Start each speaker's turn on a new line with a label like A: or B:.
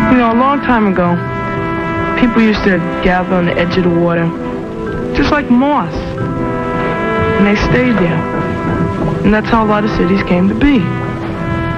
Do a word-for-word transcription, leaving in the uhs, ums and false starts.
A: You know, a long time ago, people used to gather on the edge of the water, just like moss. And they stayed there. And that's how a lot of cities came to be.